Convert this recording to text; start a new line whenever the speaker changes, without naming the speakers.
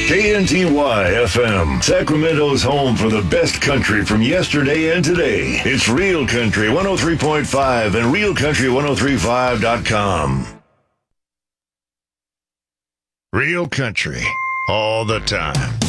KNTY FM, Sacramento's home for the best country from yesterday and today. It's Real Country 103.5 and RealCountry1035.com. Real Country, all the time.